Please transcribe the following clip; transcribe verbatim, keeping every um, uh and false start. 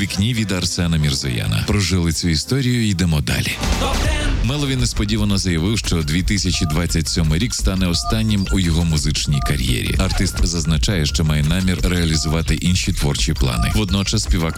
вікні від Арсена Мірзояна. Прожили цю історію, йдемо далі. Меловін несподівано заявив, що дві тисячі двадцять сьомий рік стане останнім у його музичній кар'єрі. Артист зазначає, що має намір реалізувати інші творчі плани. Водночас співак